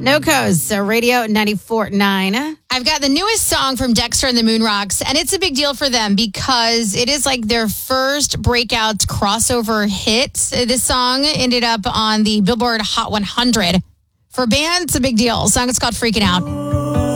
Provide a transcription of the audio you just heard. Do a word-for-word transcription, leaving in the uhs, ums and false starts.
No Coast, so Radio ninety-four point nine. I've got the newest song from Dexter and the Moonrocks, and it's a big deal for them because it is like their first breakout crossover hit. This song ended up on the Billboard Hot one hundred. For bands, it's a big deal. The song is called Freaking Out.